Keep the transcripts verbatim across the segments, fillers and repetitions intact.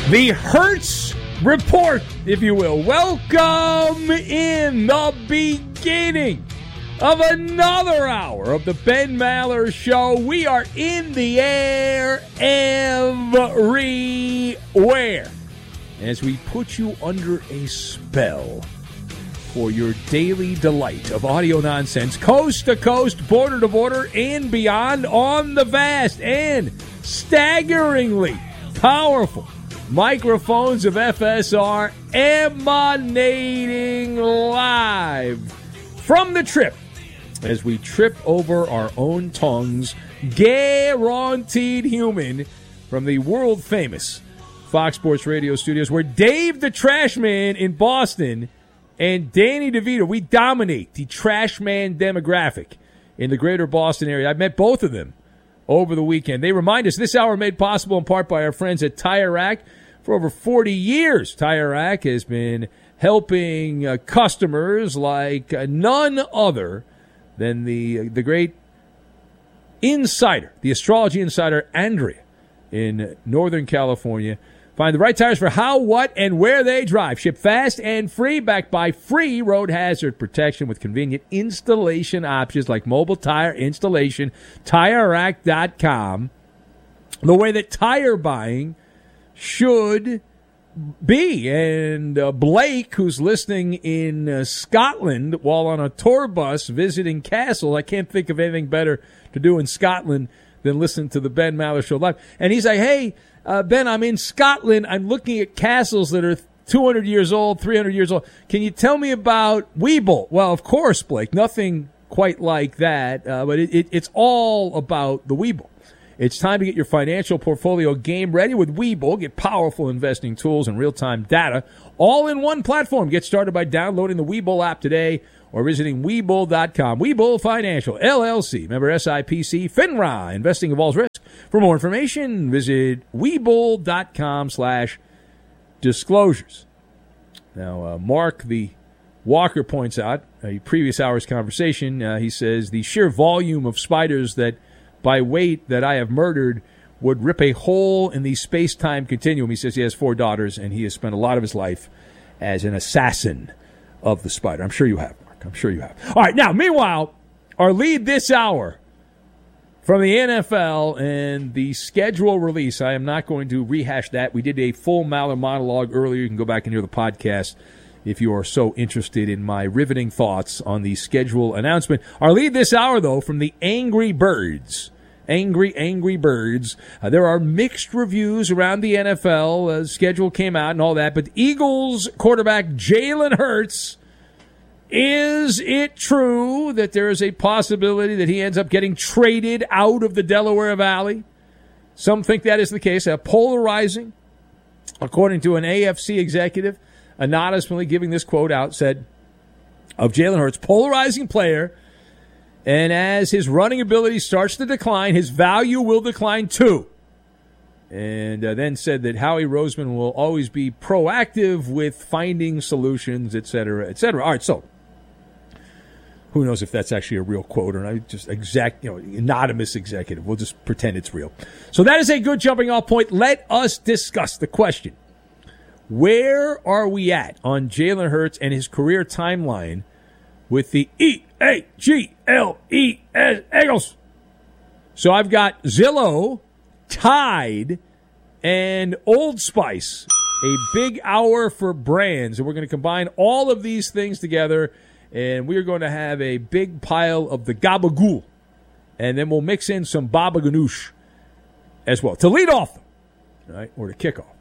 The Hurts Report, if you will. Welcome in the beginning of another hour of the Ben Maller Show. We are in the air everywhere as we put you under a spell for your daily delight of audio nonsense, coast to coast, border to border, and beyond on the vast and staggeringly powerful microphones of F S R, emanating live from the trip as we trip over our own tongues, guaranteed human, from the world-famous Fox Sports Radio studios, where Dave the Trash Man in Boston and Danny DeVito, we dominate the Trash Man demographic in the greater Boston area. I've met both of them over the weekend. They remind us this hour made possible in part by our friends at Tire Rack. For over forty years, Tire Rack has been helping uh, customers like uh, none other than the uh, the great insider, the astrology insider, Andrea, in Northern California. Find the right tires for how, what, and where they drive. Ship fast and free, backed by free road hazard protection with convenient installation options like mobile tire installation. Tire Rack dot com. The way that tire buying should be. And uh, Blake, who's listening in uh, Scotland while on a tour bus visiting castles, I can't think of anything better to do in Scotland than listen to the Ben Maller Show live. And he's like, hey, uh, Ben, I'm in Scotland. I'm looking at castles that are two hundred years old, three hundred years old. Can you tell me about Weeble? Well, of course, Blake, nothing quite like that, uh, but it, it, it's all about the Weeble. It's time to get your financial portfolio game ready with Weeble. Get powerful investing tools and real-time data all in one platform. Get started by downloading the Weeble app today or visiting Weeble dot com. Weeble Financial, L L C, member S I P C, FINRA. Investing involves risk. For more information, visit Weeble dot com slash disclosures. Now, uh, Mark the Walker points out, a previous hour's conversation, uh, he says, the sheer volume of spiders that by weight that I have murdered would rip a hole in the space-time continuum. He says he has four daughters, and he has spent a lot of his life as an assassin of the spider. I'm sure you have, Mark. I'm sure you have. All right, now, meanwhile, our lead this hour from the N F L and the schedule release. I am not going to rehash that. We did a full Maller monologue earlier. You can go back and hear the podcast if you are so interested in my riveting thoughts on the schedule announcement. Our lead this hour, though, from the Angry Birds. Angry, Angry Birds. Uh, there are mixed reviews around the N F L. Uh, schedule came out and all that. But the Eagles quarterback Jalen Hurts, is it true that there is a possibility that he ends up getting traded out of the Delaware Valley? Some think that is the case. Uh, polarizing, according to an A F C executive, anonymously giving this quote out, said of Jalen Hurts, polarizing player, and as his running ability starts to decline, his value will decline too. And uh, then said that Howie Roseman will always be proactive with finding solutions, et cetera, et cetera. All right, so who knows if that's actually a real quote or not? Just exact, you know, anonymous executive. We'll just pretend it's real. So that is a good jumping off point. Let us discuss the question. Where are we at on Jalen Hurts and his career timeline with the E A G L E S Eagles? So I've got Zillow, Tide, and Old Spice, a big hour for brands. And we're going to combine all of these things together, and we are going to have a big pile of the gabagool. And then we'll mix in some baba ganoush as well to lead off, right, or to kick off.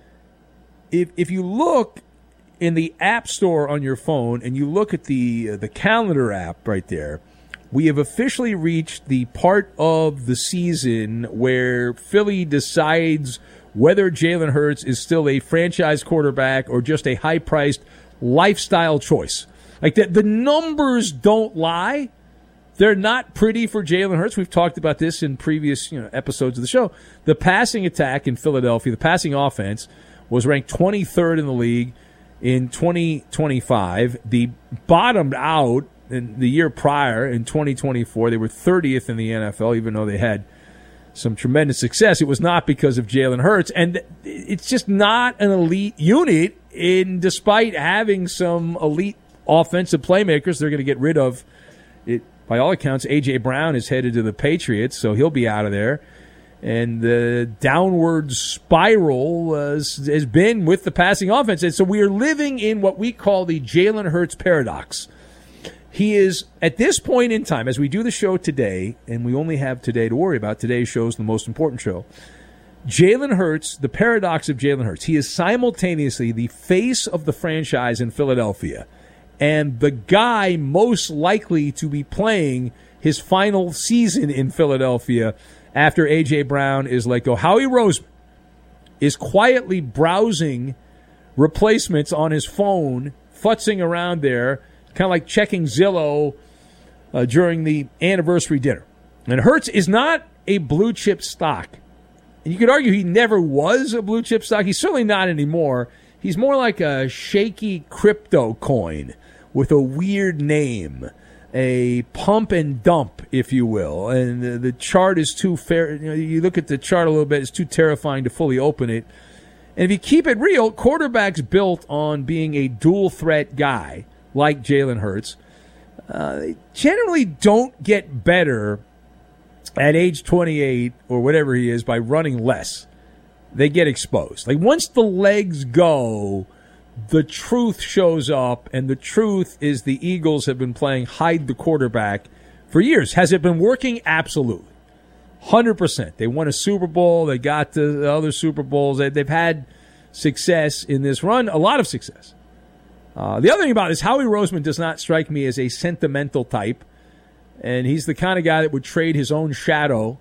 If if you look in the App Store on your phone and you look at the uh, the calendar app right there, we have officially reached the part of the season where Philly decides whether Jalen Hurts is still a franchise quarterback or just a high-priced lifestyle choice. Like, the, the numbers don't lie. They're not pretty for Jalen Hurts. We've talked about this in previous, you know, episodes of the show. The passing attack in Philadelphia, the passing offense, was ranked twenty-third in the league in twenty twenty-five. The bottomed out in the year prior in twenty twenty-four. They were thirtieth in the N F L, even though they had some tremendous success, it was not because of Jalen Hurts. And it's just not an elite unit, in despite having some elite offensive playmakers they're going to get rid of. It, by all accounts, A J. Brown is headed to the Patriots, so he'll be out of there. And the downward spiral uh, has been with the passing offense. And so we are living in what we call the Jalen Hurts paradox. He is, at this point in time, as we do the show today, and we only have today to worry about, today's show is the most important show, Jalen Hurts, the paradox of Jalen Hurts, he is simultaneously the face of the franchise in Philadelphia and the guy most likely to be playing his final season in Philadelphia after A J. Brown is let go. Howie Roseman is quietly browsing replacements on his phone, futzing around there, kind of like checking Zillow uh, during the anniversary dinner. And Hurts is not a blue-chip stock. And you could argue he never was a blue-chip stock. He's certainly not anymore. He's more like a shaky crypto coin with a weird name. A pump and dump, if you will, and the, the chart is too fair. You know, you look at the chart a little bit; it's too terrifying to fully open it. And if you keep it real, quarterbacks built on being a dual threat guy like Jalen Hurts, uh, they generally don't get better at age twenty-eight or whatever he is by running less. They get exposed. Like once the legs go, the truth shows up, and the truth is the Eagles have been playing hide the quarterback for years. Has it been working? Absolutely. one hundred percent. They won a Super Bowl. They got to the other Super Bowls. They've had success in this run, a lot of success. Uh, the other thing about it is Howie Roseman does not strike me as a sentimental type, and he's the kind of guy that would trade his own shadow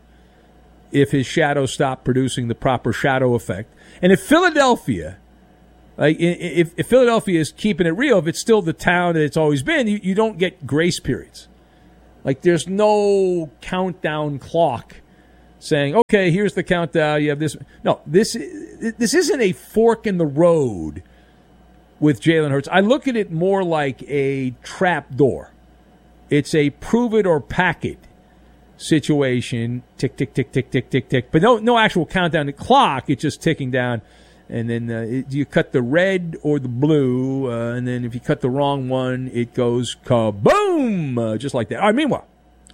if his shadow stopped producing the proper shadow effect. And if Philadelphia... Like if, if Philadelphia is keeping it real, if it's still the town that it's always been, you, you don't get grace periods. Like there's no countdown clock saying, okay, here's the countdown. You have this. No, this this isn't a fork in the road with Jalen Hurts. I look at it more like a trap door. It's a prove it or pack it situation. Tick, tick, tick, tick, tick, tick, tick. But no, no actual countdown. The clock, it's just ticking down. And then uh, it, you cut the red or the blue, uh, and then if you cut the wrong one, it goes kaboom, uh, just like that. All right, meanwhile,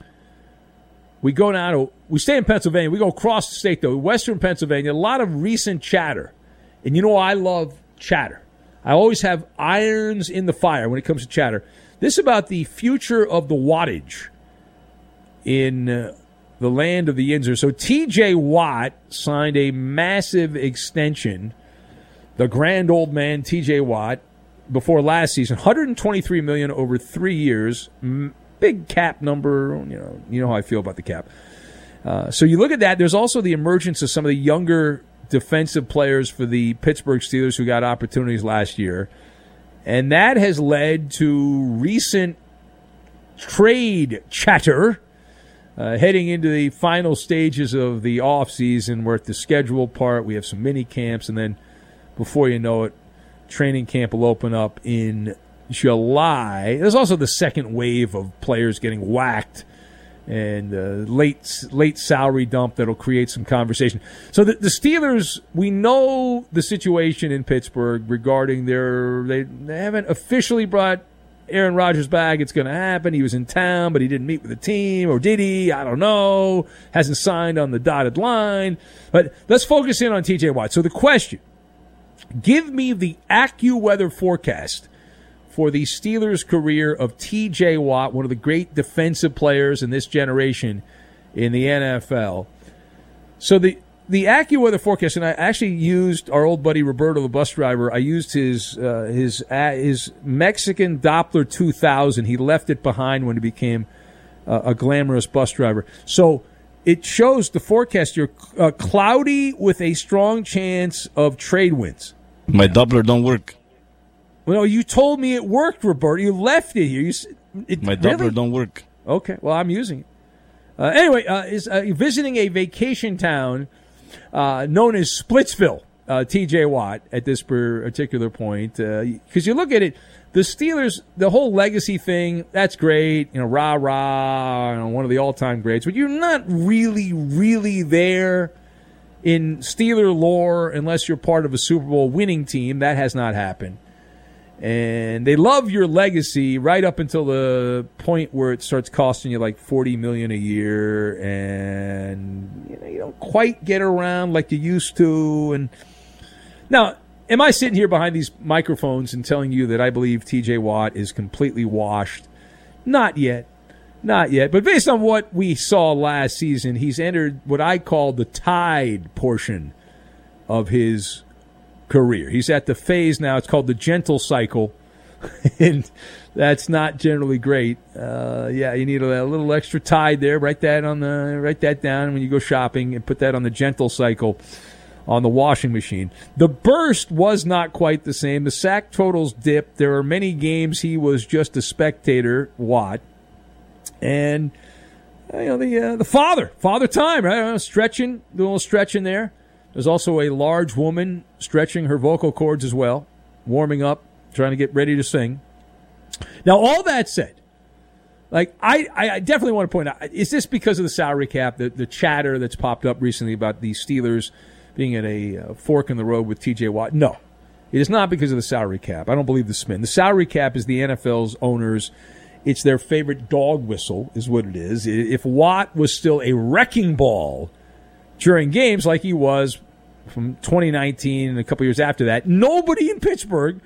we go now to, we stay in Pennsylvania. We go across the state, though, western Pennsylvania. A lot of recent chatter. And you know I love chatter. I always have irons in the fire when it comes to chatter. This is about the future of the wattage in uh, the land of the Yinzer. So T J. Watt signed a massive extension. The grand old man, T J. Watt, before last season, one hundred twenty-three million dollars over three years. Big cap number. You know, you know how I feel about the cap. Uh, so you look at that. There's also the emergence of some of the younger defensive players for the Pittsburgh Steelers who got opportunities last year. And that has led to recent trade chatter uh, heading into the final stages of the offseason. We're at the scheduled part. We have some mini camps, and then before you know it, training camp will open up in July. There's also the second wave of players getting whacked and uh, late late salary dump that'll create some conversation. So the, the Steelers, we know the situation in Pittsburgh regarding their, they, they haven't officially brought Aaron Rodgers back. It's going to happen. He was in town, but he didn't meet with the team, or did he? I don't know. Hasn't signed on the dotted line. But let's focus in on T J. Watt. So the question, give me the AccuWeather forecast for the Steelers' career of T J. Watt, one of the great defensive players in this generation in the N F L. So the the AccuWeather forecast, and I actually used our old buddy Roberto, the bus driver. I used his uh, his uh, his Mexican Doppler two thousand. He left it behind when he became uh, a glamorous bus driver. So it shows the forecast here, uh, cloudy with a strong chance of trade wins. My Doppler don't work. Well, you told me it worked, Roberto. You left it here. You, it, My Doppler really? don't work. Okay, well, I'm using it. Uh, anyway, uh, is uh, visiting a vacation town uh, known as Splitsville, uh, T J. Watt, at this particular point. Because uh, you look at it, the Steelers, the whole legacy thing, that's great. You know, rah, rah, you know, one of the all-time greats. But you're not really, really there in Steeler lore unless you're part of a Super Bowl winning team. That has not happened. And they love your legacy right up until the point where it starts costing you like forty million dollars a year, and you know, you don't quite get around like you used to. And now, am I sitting here behind these microphones and telling you that I believe T J Watt is completely washed? Not yet. Not yet. But based on what we saw last season, he's entered what I call the tide portion of his career. He's at the phase now. It's called the gentle cycle, and that's not generally great. Uh, yeah, you need a, a little extra tide there. Write that on the write that down when you go shopping, and put that on the gentle cycle on the washing machine. The burst was not quite the same. The sack totals dipped. There are many games he was just a spectator, Watt, and you know the uh, the father father time, right? Uh, stretching, doing a little stretching there. There's also a large woman stretching her vocal cords as well, warming up, trying to get ready to sing. Now, all that said, like I, I definitely want to point out, is this because of the salary cap, the, the chatter that's popped up recently about the Steelers being at a uh, fork in the road with T J Watt? No, it is not because of the salary cap. I don't believe the spin. The salary cap is the N F L's owners. It's their favorite dog whistle is what it is. If Watt was still a wrecking ball during games like he was from twenty nineteen and a couple years after that, nobody in Pittsburgh,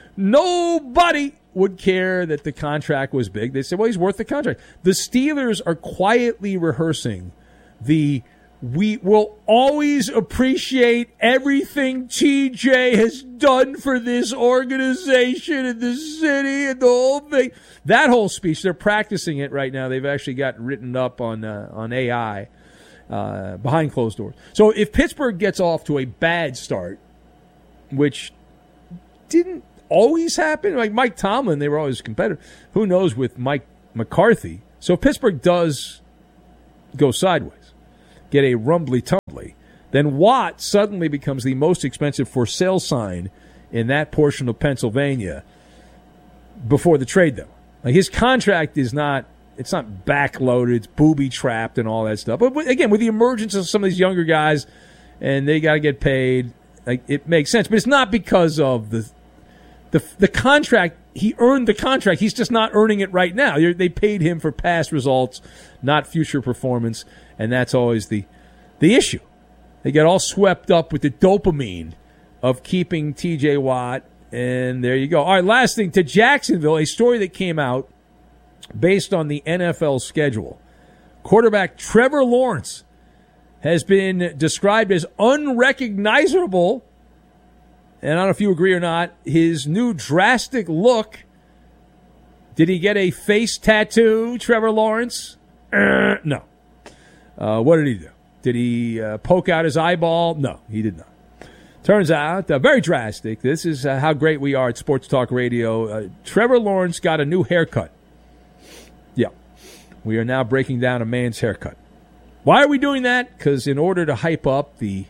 nobody would care that the contract was big. They said, well, he's worth the contract. The Steelers are quietly rehearsing the we will always appreciate everything T J has done for this organization and the city and the whole thing. That whole speech, they're practicing it right now. They've actually got it written up on uh, on A I. Uh, behind closed doors. So if Pittsburgh gets off to a bad start, which didn't always happen, like Mike Tomlin, they were always competitive. Who knows with Mike McCarthy? So if Pittsburgh does go sideways, get a rumbly-tumbly, then Watt suddenly becomes the most expensive for sale sign in that portion of Pennsylvania before the trade, though. Like his contract is not It's not backloaded, it's booby-trapped and all that stuff. But again, with the emergence of some of these younger guys, and they got to get paid, like it makes sense. But it's not because of the the the contract. He earned the contract. He's just not earning it right now. They're, they paid him for past results, not future performance, and that's always the the issue. They get all swept up with the dopamine of keeping T J Watt, and there you go. All right, last thing, to Jacksonville, a story that came out based on the N F L schedule. Quarterback Trevor Lawrence has been described as unrecognizable, and I don't know if you agree or not, his new drastic look. Did he get a face tattoo, Trevor Lawrence? Uh, no. Uh, what did he do? Did he uh, poke out his eyeball? No, he did not. Turns out, uh, very drastic. This is uh, how great we are at Sports Talk Radio. Uh, Trevor Lawrence got a new haircut. Yeah, we are now breaking down a man's haircut. Why are we doing that? Because in order to hype up the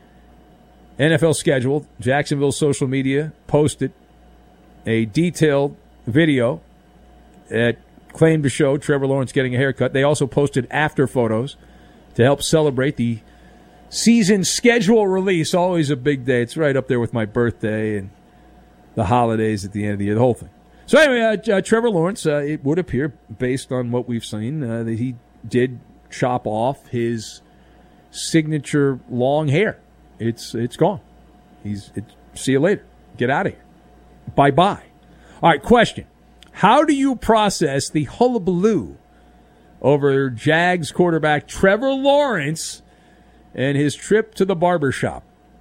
N F L schedule, Jacksonville social media posted a detailed video that claimed to show Trevor Lawrence getting a haircut. They also posted after photos to help celebrate the season schedule release. Always a big day. It's right up there with my birthday and the holidays at the end of the year, the whole thing. So anyway, uh, uh, Trevor Lawrence, uh, it would appear, based on what we've seen, uh, that he did chop off his signature long hair. It's it's gone. He's it, see you later. Get out of here. Bye-bye. All right, question. How do you process the hullabaloo over Jags quarterback Trevor Lawrence and his trip to the barbershop?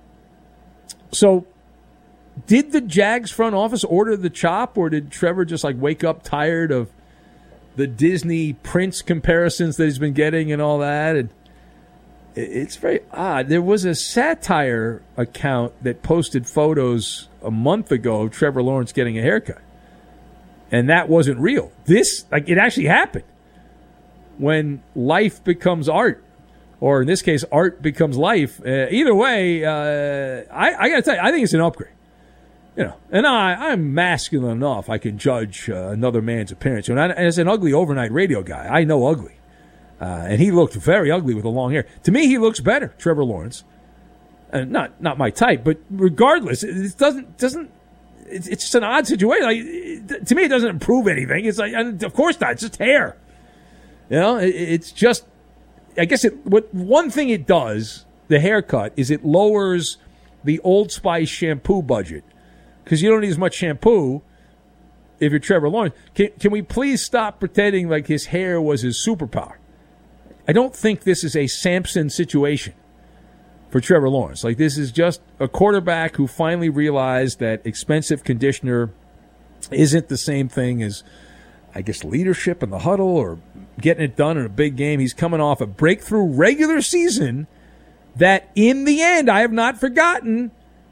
So, did the Jags front office order the chop, or did Trevor just like wake up tired of the Disney Prince comparisons that he's been getting and all that? And it's very odd. There was a satire account that posted photos a month ago of Trevor Lawrence getting a haircut, and that wasn't real. This, like, it actually happened. When life becomes art, or in this case, art becomes life. Uh, either way, uh, I, I got to tell you, I think it's an upgrade. You know, and I, I'm masculine enough. I can judge uh, another man's appearance. And I, as an ugly overnight radio guy, I know ugly. Uh, and he looked very ugly with the long hair. To me, he looks better, Trevor Lawrence. And not not my type, but regardless, it doesn't doesn't. It's, it's just an odd situation. Like, it, to me, it doesn't improve anything. It's like, of course not. It's just hair. You know, it, it's just. I guess it. What one thing it does, the haircut, is it lowers the Old Spice shampoo budget. Because you don't need as much shampoo if you're Trevor Lawrence. Can, can we please stop pretending like his hair was his superpower? I don't think this is a Samson situation for Trevor Lawrence. Like, this is just a quarterback who finally realized that expensive conditioner isn't the same thing as, I guess, leadership in the huddle or getting it done in a big game. He's coming off a breakthrough regular season that, in the end, I have not forgotten,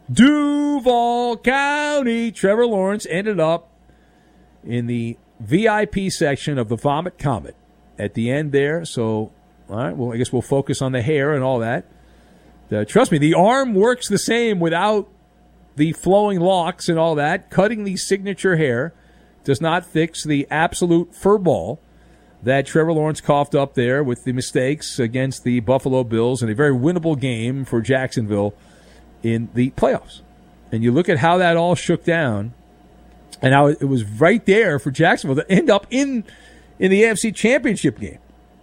Duval County, Trevor Lawrence ended up in the V I P section of the Vomit Comet at the end there. So, all right, well, I guess we'll focus on the hair and all that. Uh, trust me, the arm works the same without the flowing locks and all that. Cutting the signature hair does not fix the absolute furball that Trevor Lawrence coughed up there with the mistakes against the Buffalo Bills in a very winnable game for Jacksonville in the playoffs. And you look at how that all shook down and how it was right there for Jacksonville to end up in in the A F C Championship game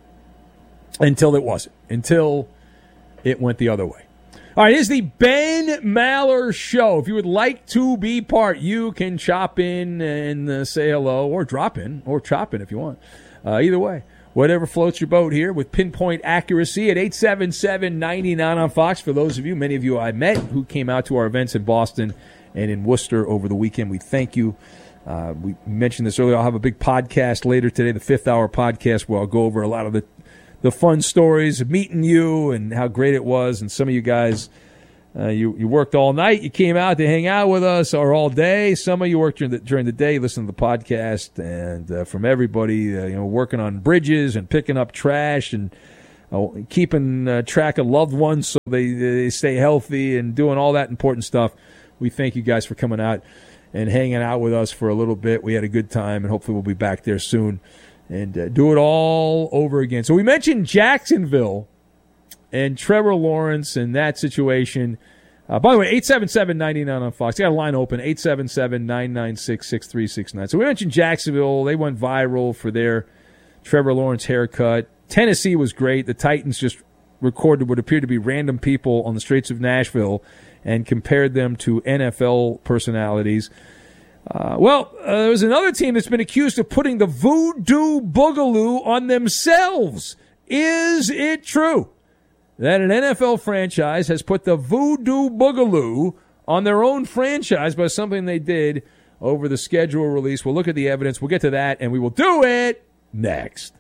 until it wasn't, until it went the other way. All right, here's the Ben Maller Show. If you would like to be part, you can chop in and uh, say hello, or drop in, or chop in if you want. Uh, either way. Whatever floats your boat here with pinpoint accuracy at eight seven seven, nine nine on Fox. For those of you, many of you I met who came out to our events in Boston and in Worcester over the weekend, we thank you. Uh, we mentioned this earlier. I'll have a big podcast later today, the fifth hour podcast, where I'll go over a lot of the, the fun stories of meeting you and how great it was. And some of you guys, uh, you, you worked all night. You came out to hang out with us, or all day. Some of you worked during the, during the day, listening to the podcast. And uh, from everybody, uh, you know, working on bridges and picking up trash and uh, keeping uh, track of loved ones so they, they stay healthy and doing all that important stuff. We thank you guys for coming out and hanging out with us for a little bit. We had a good time, and hopefully we'll be back there soon and uh, do it all over again. So we mentioned Jacksonville and Trevor Lawrence and that situation. Uh, by the way, eight seven seven, nine nine on Fox. I got a line open, eight seven seven, nine nine six, six three six nine. So we mentioned Jacksonville. They went viral for their Trevor Lawrence haircut. Tennessee was great. The Titans just recorded what appeared to be random people on the streets of Nashville and compared them to N F L personalities. Uh, well, uh, there was another team that's been accused of putting the voodoo boogaloo on themselves. Is it true that an N F L franchise has put the voodoo boogaloo on their own franchise by something they did over the schedule release? We'll look at the evidence. We'll get to that, and we will do it next.